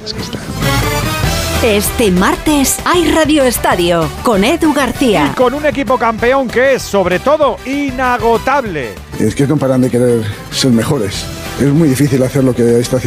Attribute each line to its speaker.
Speaker 1: Es que está...
Speaker 2: Este martes hay Radio Estadio con Edu García.
Speaker 3: Y con un equipo campeón que es, sobre todo, inagotable.
Speaker 1: Es que no paran de querer ser mejores. Es muy difícil hacer lo que está haciendo